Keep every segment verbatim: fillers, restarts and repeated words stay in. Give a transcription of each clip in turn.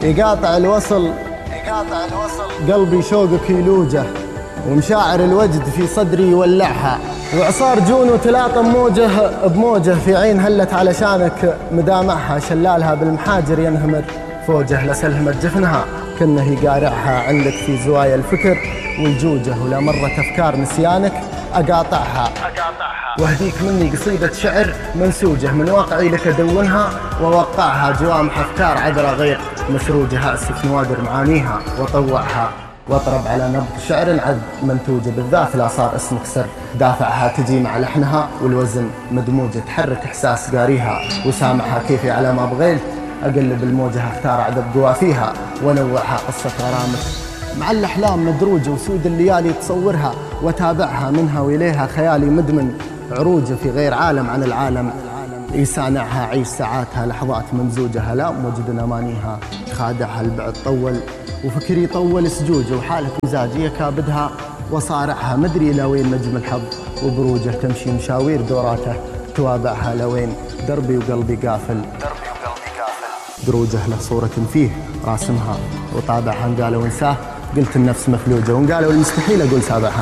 يقاطع الوصل يقاطع الوصل قلبي شوقك يلوجه، ومشاعر الوجد في صدري يولعها، وعصار جون وتلاطم موجه بموجه في عين هلت علشانك مدامعها، شلالها بالمحاجر ينهمر فوجه لسلهمت جفنها كنه يقارعها، عندك في زوايا الفكر والجوجه، ولا مرة أفكار نسيانك أقاطعها واهديك مني قصيدة شعر منسوجة، من واقعي لك أدونها ووقعها، جوامح أفكار عذرة غير مسروجة، أسف نوادر معانيها وطوعها، واطرب على نبض شعر عذب منتوجة، بالذات لا صار اسمك سر دافعها، تجي مع لحنها والوزن مدموجة، تحرك إحساس قاريها وسامعها، كيفي على ما بغيت أقلب الموجة، اختار عذب قوافيها ونوعها، قصة غرامك مع الأحلام مدروجة، وسود الليالي تصورها وتابعها، منها وإليها خيالي مدمن عروجة، في غير عالم عن العالم يسانعها، عيش ساعاتها لحظات ممزوجة، هلام وجد أمانيها خادعها، البعد طول وفكري طول سجوجه، وحالة مزاجية كابدها وصارعها، مدري إلى وين نجم الحظ وبروجه، تمشي مشاوير دوراته توابعها، لوين دربي وقلبي قافل دروجه، له صورة فيه راسمها وطابعها، قالوا انساه قلت النفس مفلوجة، وقالوا المستحيل أقول سابعها.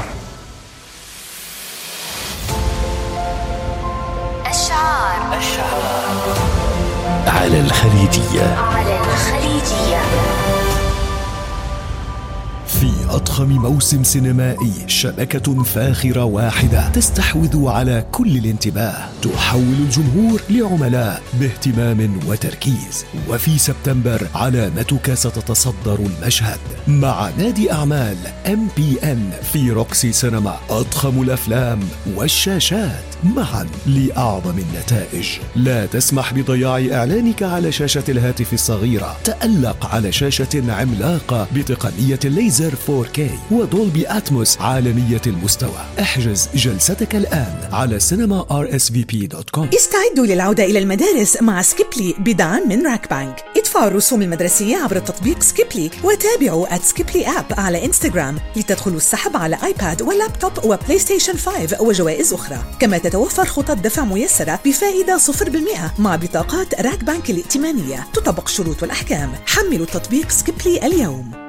الشعار الشعار على الخليجية على الخليجية. في أضخم موسم سينمائي، شبكة فاخرة واحدة تستحوذ على كل الانتباه، تحول الجمهور لعملاء باهتمام وتركيز. وفي سبتمبر علامتك ستتصدر المشهد مع نادي أعمال إم بي إن في روكسي سينما، أضخم الأفلام والشاشات معا لأعظم النتائج. لا تسمح بضياع إعلانك على شاشة الهاتف الصغيرة، تألق على شاشة عملاقة بتقنية الليزر فور كي ودولبي أتموس عالمية المستوى. احجز جلستك الآن على سينما آر إس في بي دوت كوم. استعدوا للعودة إلى المدارس مع سكيبلي بدعم من راك بانك. ادفعوا الرسوم المدرسية عبر التطبيق سكيبلي، وتابعوا at سكيبلي آب على إنستغرام لتدخلوا السحب على آيباد ولابتوب وبلاي ستيشن خمسة وجوائز أخرى. كما تتوفر خطط دفع ميسرة بفائدة صفر بالمئة مع بطاقات راك بانك الائتمانية. تطبق الشروط والأحكام. حملوا التطبيق سكيبلي اليوم.